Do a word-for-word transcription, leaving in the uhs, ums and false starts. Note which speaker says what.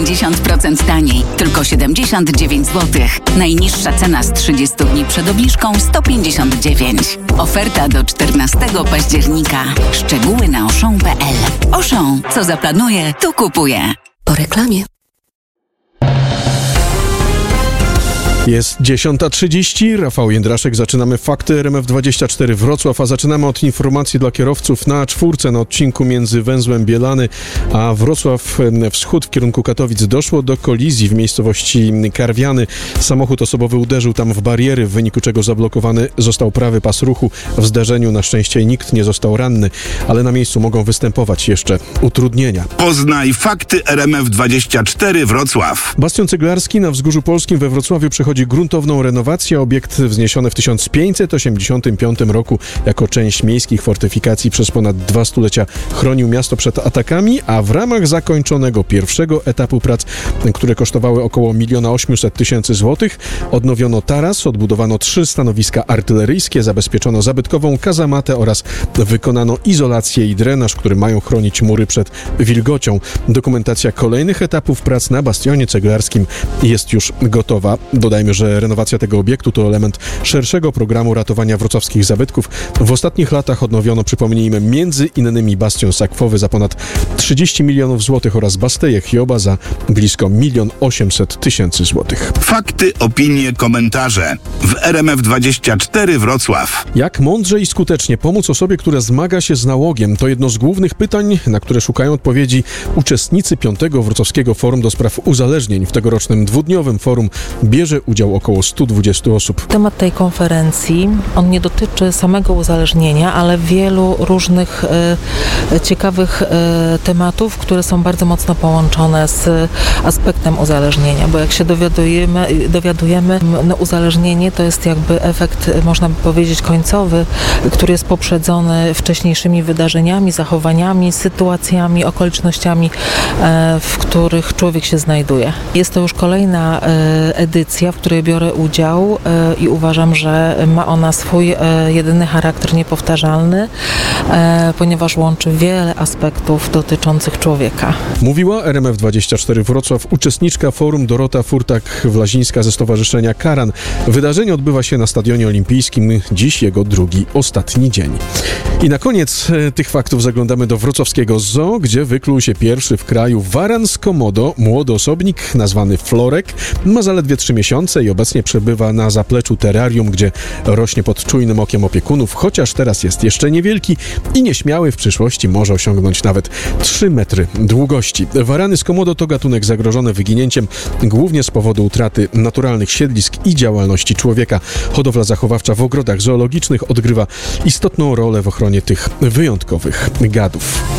Speaker 1: pięćdziesiąt procent taniej, tylko siedemdziesiąt dziewięć złotych. Najniższa cena z trzydziestu dni przed obniżką sto pięćdziesiąt dziewięć. Oferta do czternastego października. Szczegóły na auchan kropka p l. Auchan, co zaplanuje, to kupuje.
Speaker 2: Po reklamie.
Speaker 3: Jest dziesiąta trzydzieści, Rafał Jędraszek, zaczynamy Fakty R M F dwadzieścia cztery Wrocław, a zaczynamy od informacji dla kierowców na czwórce na odcinku między węzłem Bielany a Wrocław Wschód w kierunku Katowic. Doszło do kolizji w miejscowości Karwiany. Samochód osobowy uderzył tam w bariery, w wyniku czego zablokowany został prawy pas ruchu. W zdarzeniu na szczęście nikt nie został ranny, ale na miejscu mogą występować jeszcze utrudnienia.
Speaker 4: Poznaj Fakty R M F dwadzieścia cztery Wrocław.
Speaker 3: Bastion ceglarski na Wzgórzu Polskim we Wrocławiu przechodzi gruntowną renowację. Obiekt wzniesiony w tysiąc pięćset osiemdziesiątym piątym roku jako część miejskich fortyfikacji przez ponad dwa stulecia chronił miasto przed atakami, a w ramach zakończonego pierwszego etapu prac, które kosztowały około miliona osiemset tysięcy złotych, odnowiono taras, odbudowano trzy stanowiska artyleryjskie, zabezpieczono zabytkową kazamatę oraz wykonano izolację i drenaż, które mają chronić mury przed wilgocią. Dokumentacja kolejnych etapów prac na Bastionie ceglarskim jest już gotowa. Dodajmy, że renowacja tego obiektu to element szerszego programu ratowania wrocławskich zabytków. W ostatnich latach odnowiono, przypomnijmy, między innymi Bastion Sakwowy za ponad trzydzieści milionów złotych oraz Basteję Hioba za blisko milion osiemset tysięcy złotych.
Speaker 4: Fakty, opinie, komentarze w R M F dwadzieścia cztery Wrocław.
Speaker 3: Jak mądrze i skutecznie pomóc osobie, która zmaga się z nałogiem? To jedno z głównych pytań, na które szukają odpowiedzi uczestnicy piątego Wrocławskiego Forum do Spraw Uzależnień. W tegorocznym dwudniowym forum bierze udział około stu dwudziestu osób.
Speaker 5: Temat tej konferencji, on nie dotyczy samego uzależnienia, ale wielu różnych e, ciekawych e, tematów, które są bardzo mocno połączone z aspektem uzależnienia, bo jak się dowiadujemy, dowiadujemy no, uzależnienie to jest jakby efekt, można by powiedzieć, końcowy, który jest poprzedzony wcześniejszymi wydarzeniami, zachowaniami, sytuacjami, okolicznościami, e, w których człowiek się znajduje. Jest to już kolejna e, edycja, w której biorę udział e, i uważam, że ma ona swój e, jedyny charakter niepowtarzalny, e, ponieważ łączy wiele aspektów dotyczących człowieka.
Speaker 3: Mówiła R M F dwadzieścia cztery Wrocław uczestniczka forum Dorota Furtak-Wlazińska ze Stowarzyszenia Karan. Wydarzenie odbywa się na Stadionie Olimpijskim. Dziś jego drugi, ostatni dzień. I na koniec e, tych faktów zaglądamy do wrocławskiego zoo, gdzie wykluł się pierwszy w kraju waran z Komodo, młody osobnik nazwany Florek. Ma zaledwie trzy miesiące i obecnie przebywa na zapleczu terrarium, gdzie rośnie pod czujnym okiem opiekunów, chociaż teraz jest jeszcze niewielki i nieśmiały, w przyszłości może osiągnąć nawet trzy metry długości. Warany z Komodo to gatunek zagrożony wyginięciem, głównie z powodu utraty naturalnych siedlisk i działalności człowieka. Hodowla zachowawcza w ogrodach zoologicznych odgrywa istotną rolę w ochronie tych wyjątkowych gadów.